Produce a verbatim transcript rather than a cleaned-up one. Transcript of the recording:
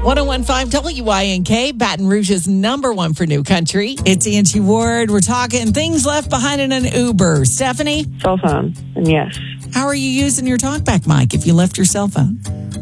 ten fifteen W Y N K, Baton Rouge's number one for new country. It's Angie Ward. We're talking things left behind in an Uber. Stephanie? Cell phone, and yes. How are you using your talkback mic if you left your cell phone?